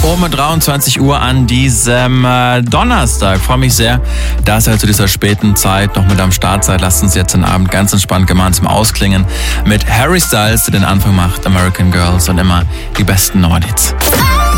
Um 23 Uhr an diesem Donnerstag. Freue mich sehr, dass ihr zu dieser späten Zeit noch mit am Start seid. Lasst uns jetzt den Abend ganz entspannt gemeinsam ausklingen mit Harry Styles, der den Anfang macht, American Girls und immer die besten neuen Hits.